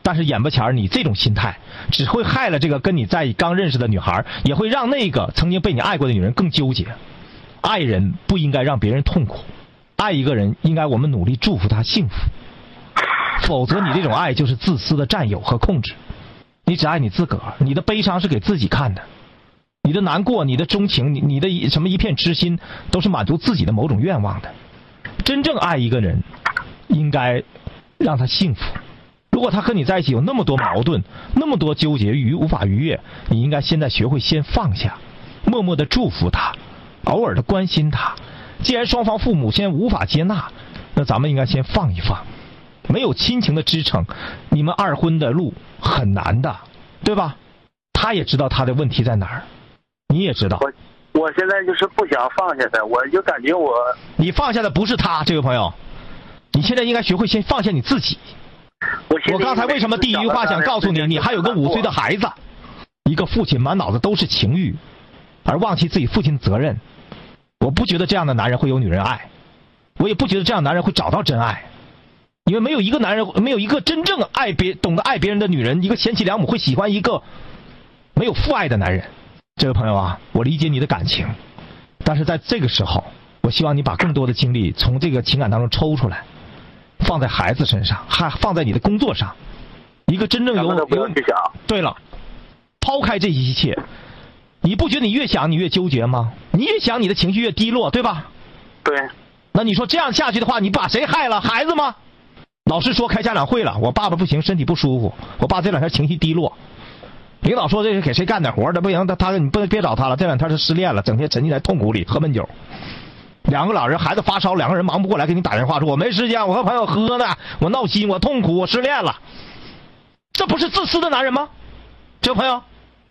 但是眼巴前你这种心态只会害了这个跟你在刚认识的女孩，也会让那个曾经被你爱过的女人更纠结。爱人不应该让别人痛苦，爱一个人应该我们努力祝福他幸福，否则你这种爱就是自私的占有和控制。你只爱你自个儿，你的悲伤是给自己看的，你的难过，你的钟情，你的什么一片痴心，都是满足自己的某种愿望的。真正爱一个人应该让他幸福。如果他和你在一起有那么多矛盾，那么多纠结无法逾越，你应该现在学会先放下，默默的祝福他，偶尔的关心他。既然双方父母先无法接纳，那咱们应该先放一放。没有亲情的支撑，你们二婚的路很难的，对吧？他也知道他的问题在哪儿，你也知道。 我现在就是不想放下他，我就感觉你放下的不是他，这位朋友，你现在应该学会先放下你自己。我刚才为什么第一句话想告诉你，你还有个5岁的孩子。一个父亲满脑子都是情欲，而忘记自己父亲的责任。我不觉得这样的男人会有女人爱，我也不觉得这样的男人会找到真爱。因为没有一个男人，没有一个真正懂得爱别人的女人，一个贤妻良母会喜欢一个没有父爱的男人。这位朋友啊，我理解你的感情，但是在这个时候，我希望你把更多的精力从这个情感当中抽出来，放在孩子身上，还放在你的工作上。一个真正对了，抛开这一切，你不觉得你越想你越纠结吗？你越想你的情绪越低落，对吧？ 对。 那你说这样下去的话，你把谁害了？孩子吗？老师说开家长会了，我爸爸不行，身体不舒服，我爸这2天情绪低落。领导说这是给谁干点活的，不行，你不能别找他了，这2天他失恋了，整天沉浸在痛苦里喝闷酒。2个老人，孩子发烧，2个人忙不过来给你打电话说我没时间，我和朋友喝呢，我闹心，我痛苦，我失恋了。这不是自私的男人吗？这位朋友，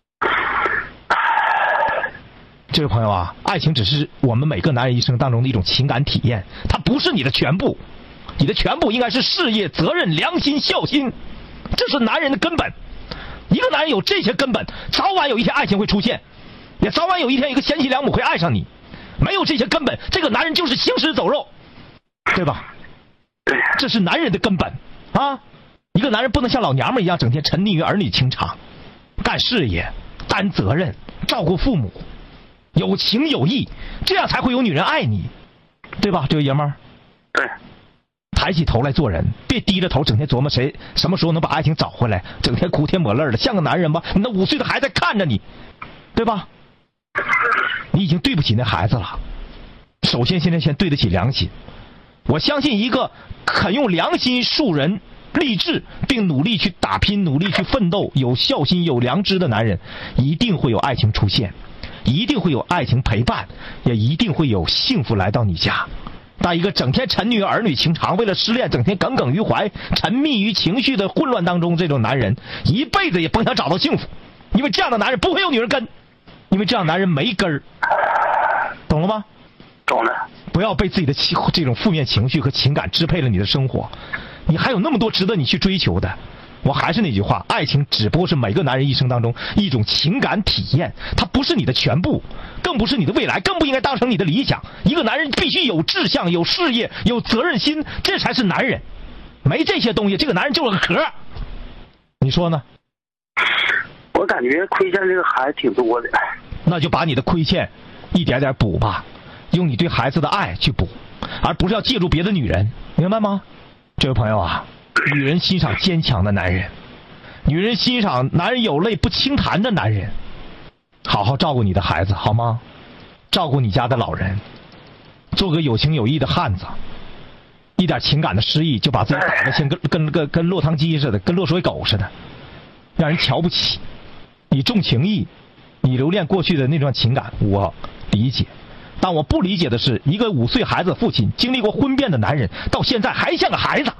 这位朋友啊，爱情只是我们每个男人一生当中的一种情感体验，它不是你的全部。你的全部应该是事业、责任、良心、孝心，这是男人的根本。一个男人有这些根本，早晚有一天爱情会出现，也早晚有一天一个贤妻良母会爱上你。没有这些根本，这个男人就是行尸走肉，对吧？这是男人的根本啊！一个男人不能像老娘们一样整天沉溺于儿女情长，干事业、担责任、照顾父母，有情有义，这样才会有女人爱你，对吧？这位爷们儿， 对。 抬起头来做人，别低着头整天琢磨谁什么时候能把爱情找回来，整天哭天抹泪的，像个男人吧？你那5岁的孩子看着你，对吧？你已经对不起那孩子了。首先现在先对得起良心。我相信一个肯用良心树人、励志并努力去打拼、努力去奋斗、有孝心、有良知的男人，一定会有爱情出现，一定会有爱情陪伴，也一定会有幸福来到你家。但一个整天沉溺于儿女情长，为了失恋整天耿耿于怀，沉迷于情绪的混乱当中，这种男人一辈子也甭想找到幸福。因为这样的男人不会有女人跟，因为这样男人没根儿，懂了吗？ 懂了。 不要被自己的这种负面情绪和情感支配了你的生活，你还有那么多值得你去追求的。我还是那句话，爱情只不过是每个男人一生当中一种情感体验，它不是你的全部，更不是你的未来，更不应该当成你的理想。一个男人必须有志向、有事业、有责任心，这才是男人。没这些东西，这个男人就是个壳。你说呢？ 我感觉亏欠这个孩子挺多的。 那就把你的亏欠一点点补吧，用你对孩子的爱去补，而不是要借助别的女人，明白吗？这位朋友啊，女人欣赏坚强的男人，女人欣赏男人有泪不轻弹的男人。好好照顾你的孩子好吗？照顾你家的老人，做个有情有义的汉子。一点情感的失意就把自己打得像跟落汤鸡似的，跟落水狗似的，让人瞧不起。你重情义，你留恋过去的那段情感，我理解。但我不理解的是，一个5岁孩子的父亲，经历过婚变的男人，到现在还像个孩子。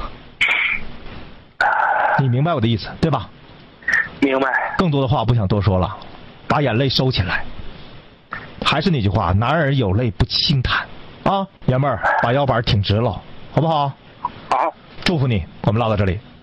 你明白我的意思对吧？ 明白。 更多的话不想多说了，把眼泪收起来。还是那句话，男儿有泪不轻弹啊，爷们儿把腰板挺直了，好不好？ 好， 祝福你。我们唠到这里。